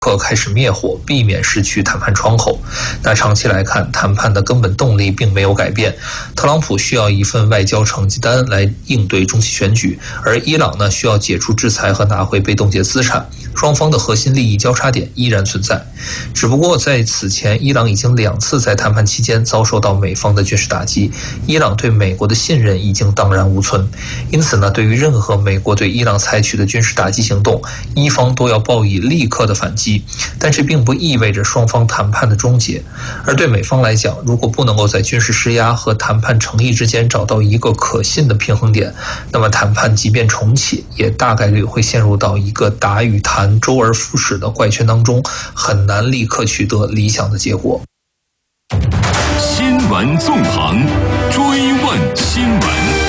开始灭火，避免失去谈判窗口。那长期来看，谈判的根本动力并没有改变。特朗普需要一份外交成绩单来应对中期选举，而伊朗呢需要解除制裁和拿回被冻结资产。双方的核心利益交叉点依然存在，只不过在此前，伊朗已经2次在谈判期间遭受到美方的军事打击，伊朗对美国的信任已经荡然无存。因此呢，对于任何美国对伊朗采取的军事打击行动，伊方都要报以立刻的反击。但这并不意味着双方谈判的终结，而对美方来讲，如果不能够在军事施压和谈判诚意之间找到一个可信的平衡点，那么谈判即便重启，也大概率会陷入到一个打与谈周而复始的怪圈当中，很难立刻取得理想的结果。 新闻纵横，追问新闻。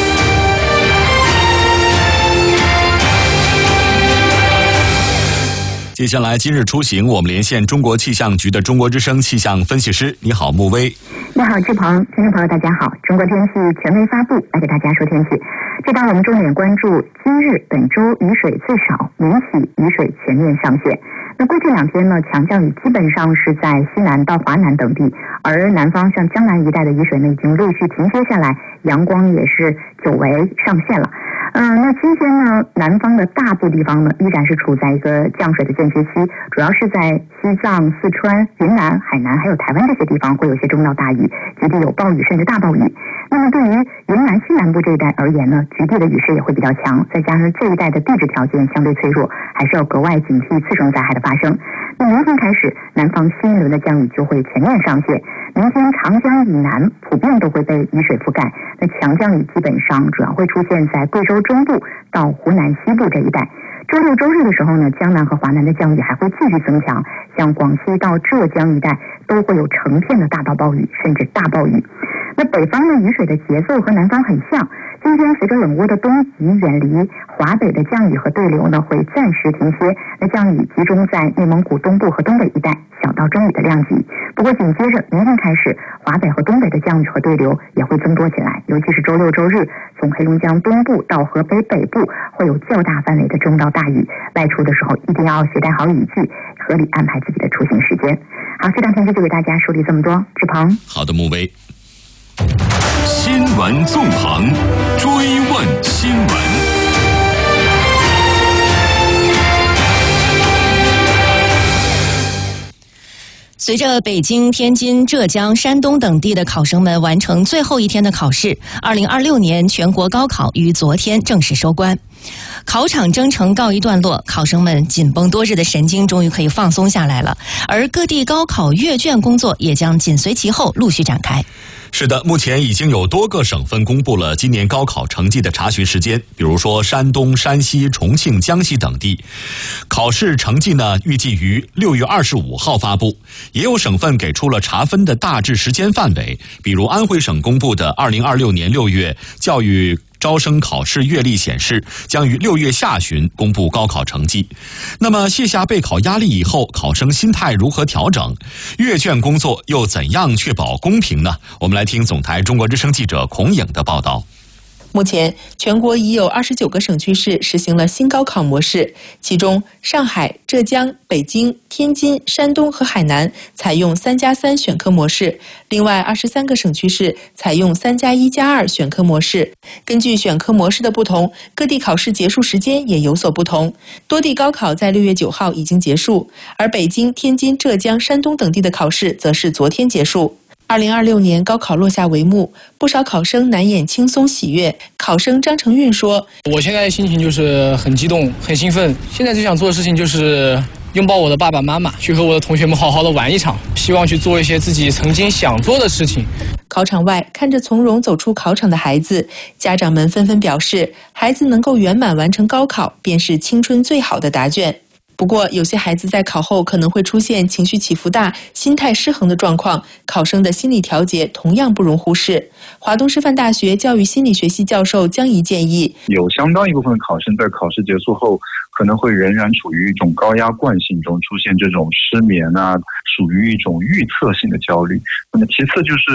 接下来今日出行，我们连线中国气象局的中国之声气象分析师。你好，穆威。 你好，志鹏。听众朋友大家好，中国天气权威发布，来给大家说天气。这档我们重点关注今日本周雨水最少，明起雨水全面上限。那过去2天呢，强降雨基本上是在西南到华南等地，而南方像江南一带的雨水呢已经陆续停歇下来，阳光也是久违上线了。那今天呢，南方的大部地方呢依然是处在一个降水的间歇期，主要是在西藏、四川、云南、海南还有台湾这些地方会有些中到大雨，局地有暴雨甚至大暴雨。那么对于云南西南部这一带而言呢，局地的雨势也会比较强，再加上这一带的地质条件相对脆弱，还是要格外警惕次生灾害的发生。那明天开始，南方新一轮的降雨就会全面上线。明天长江以南普遍都会被雨水覆盖，那强降雨基本上主要会出现在贵州中部到湖南西部这一带。周六周日的时候呢，江南和华南的降雨还会继续增强，像广西到浙江一带都会有成片的大到暴雨甚至大暴雨。那北方的雨水的节奏和南方很像，今天随着冷涡的东移远离，华北的降雨和对流呢会暂时停歇，那降雨集中在内蒙古东部和东北一带，小到中雨的量级。不过紧接着明天开始，华北和东北的降雨和对流也会增多起来，尤其是周六周日，从黑龙江东部到河北北部会有较大范围的中到大雨，外出的时候一定要携带好雨具，合理安排自己的出行时间。好，这档天气就给大家梳理这么多，志鹏。 好的，穆威。新闻纵横，追问新闻。 随着北京、天津、浙江、山东等地的考生们完成最后一天的考试，2026年全国高考于昨天正式收官。考场征程告一段落，考生们紧绷多日的神经终于可以放松下来了，而各地高考阅卷工作也将紧随其后陆续展开。 是的，目前已经有多个省份公布了今年高考成绩的查询时间，比如说山东、山西、重庆、江西等地。考试成绩呢，预计于6月25号发布。也有省份给出了查分的大致时间范围，比如安徽省公布的2026年6月教育招生考试阅历显示，将于6月下旬公布高考成绩。那么卸下备考压力以后，考生心态如何调整？阅卷工作又怎样确保公平呢？我们来听总台中国之声记者孔颖的报道。 目前，全国已有29个省区市实行了新高考模式，其中上海、浙江、北京、天津、山东和海南采用3+3选科模式，另外23个省区市采用3+1+2选科模式。根据选科模式的不同，各地考试结束时间也有所不同。多地高考在6月9号已经结束，而北京、天津、浙江、山东等地的考试则是昨天结束。2026年高考落下帷幕，不少考生难掩轻松喜悦。考生张成运说：“ 我现在心情就是很激动、很兴奋。现在最想做的事情就是拥抱我的爸爸妈妈，去和我的同学们好好的玩一场，希望去做一些自己曾经想做的事情。” 考场外，看着从容走出考场的孩子，家长们纷纷表示，孩子能够圆满完成高考，便是青春最好的答卷。不过，有些孩子在考后可能会出现情绪起伏大、心态失衡的状况，考生的心理调节同样不容忽视。华东师范大学教育心理学系教授江怡建议， 有相当一部分考生在考试结束后可能会仍然处于一种高压惯性中，出现这种失眠啊，属于一种预测性的焦虑。那么其次就是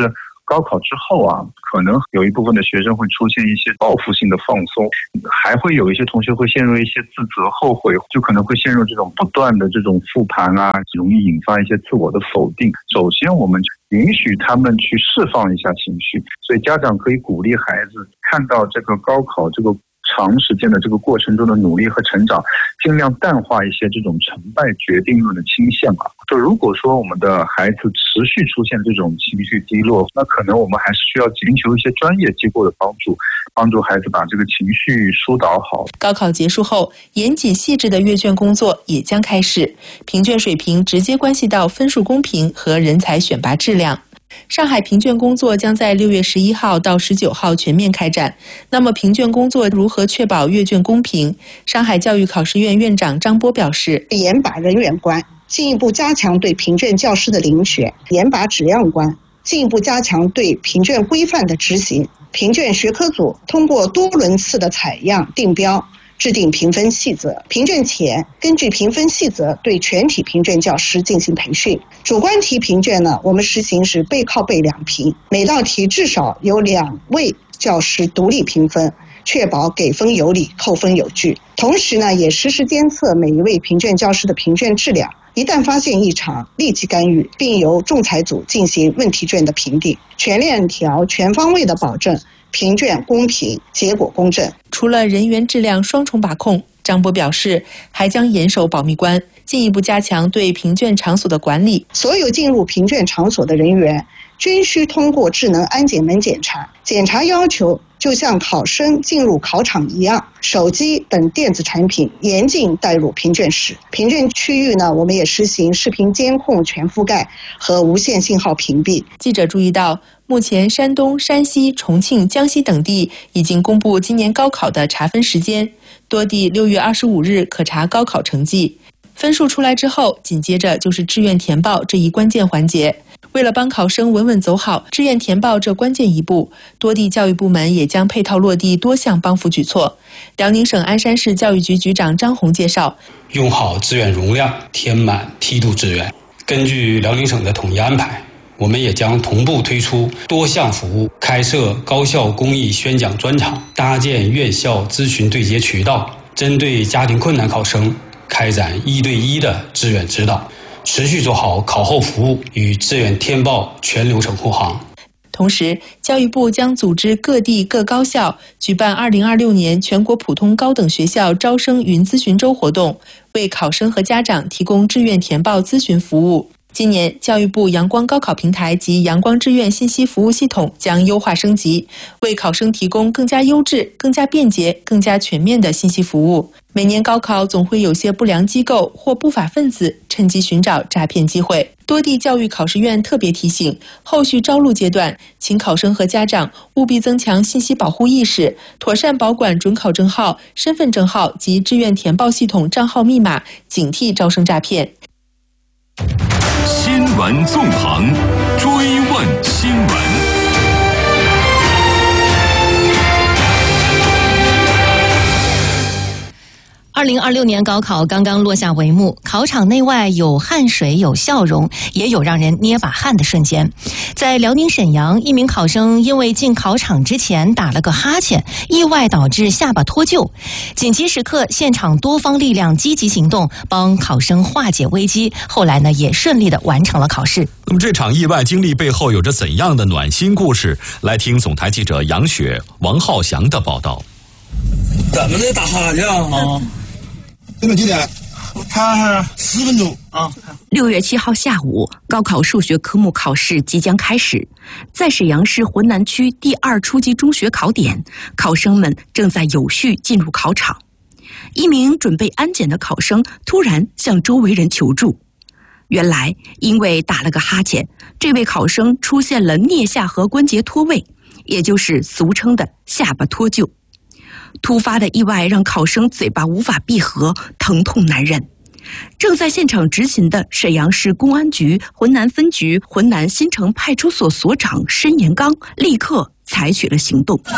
高考之后啊，可能有一部分的学生会出现一些报复性的放松，还会有一些同学会陷入一些自责后悔，就可能会陷入这种不断的这种复盘啊，容易引发一些自我的否定。首先我们允许他们去释放一下情绪，所以家长可以鼓励孩子看到这个高考这个长时间的这个过程中的努力和成长，尽量淡化一些这种成败决定论的倾向啊。就如果说我们的孩子持续出现这种情绪低落，那可能我们还是需要寻求一些专业机构的帮助孩子把这个情绪疏导好。 高考结束后，严谨细致的阅卷工作也将开始，评卷水平直接关系到分数公平和人才选拔质量。上海评卷工作将在6月11号到19号全面开展。那么评卷工作如何确保阅卷公平？上海教育考试院院长张波表示， 严把人员关，进一步加强对评卷教师的遴选；严把质量关，进一步加强对评卷规范的执行。评卷学科组通过多轮次的采样定标，制定评分细则。评卷前根据评分细则对全体评卷教师进行培训。主观题评卷呢，我们实行是背靠背两评，每道题至少有2位教师独立评分，确保给分有理，扣分有据。同时呢，也实时监测每一位评卷教师的评卷质量，一旦发现异常，立即干预，并由仲裁组进行问题卷的评定，全链条、全方位的保证评卷公平，结果公正。 除了人员质量双重把控，张波表示，还将严守保密关，进一步加强对评卷场所的管理。 所有进入评卷场所的人员均需通过智能安检门检查，检查要求就像考生进入考场一样，手机等电子产品严禁带入评卷室。评卷区域呢，我们也实行视频监控全覆盖和无线信号屏蔽。 记者注意到，目前山东、山西、重庆、江西等地已经公布今年高考的查分时间，多地6月25日可查高考成绩。分数出来之后，紧接着就是志愿填报这一关键环节。为了帮考生稳稳走好志愿填报这关键一步，多地教育部门也将配套落地多项帮扶举措。辽宁省鞍山市教育局局长张红介绍， 用好志愿容量，填满梯度志愿。根据辽宁省的统一安排，我们也将同步推出多项服务，开设高校公益宣讲专场，搭建院校咨询对接渠道，针对家庭困难考生开展1对1的志愿指导，持续做好考后服务与志愿填报全流程护航。 同时，教育部将组织各地各高校举办2026年全国普通高等学校招生云咨询周活动，为考生和家长提供志愿填报咨询服务。今年，教育部阳光高考平台及阳光志愿信息服务系统将优化升级，为考生提供更加优质、更加便捷、更加全面的信息服务。每年高考总会有些不良机构或不法分子趁机寻找诈骗机会。多地教育考试院特别提醒，后续招录阶段，请考生和家长务必增强信息保护意识，妥善保管准考证号、身份证号及志愿填报系统账号密码，警惕招生诈骗。 新闻纵横，追问新闻。 2026年高考刚刚落下帷幕，考场内外有汗水，有笑容，也有让人捏把汗的瞬间。在辽宁沈阳，一名考生因为进考场之前打了个哈欠，意外导致下巴脱臼。紧急时刻，现场多方力量积极行动，帮考生化解危机。后来呢，也顺利的完成了考试。 那么这场意外经历背后有着怎样的暖心故事？来听总台记者杨雪、王浩翔的报道。 怎么的打哈欠啊？ 这个几点？他10分钟啊。 6月7号下午，高考数学科目考试即将开始，在沈阳市浑南区第2初级中学考点，考生们正在有序进入考场。一名准备安检的考生突然向周围人求助。原来，因为打了个哈欠，这位考生出现了颞下颌关节脱位，也就是俗称的下巴脱臼。突发的意外让考生嘴巴无法闭合，疼痛难忍。正在现场执勤的沈阳市公安局浑南分局浑南新城派出所所长申延刚立刻采取了行动，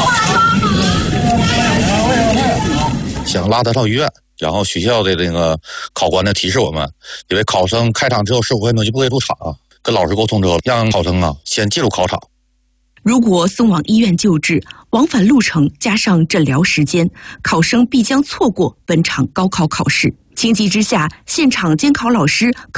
想拉他到医院，然后学校的那个考官呢提示我们，因为考生开场之后15分钟就不可以入场，跟老师沟通之后，让考生先进入考场， 如果送往医院救治，往返路程加上诊疗时间，考生必将错过本场高考考试。情急之下，现场监考老师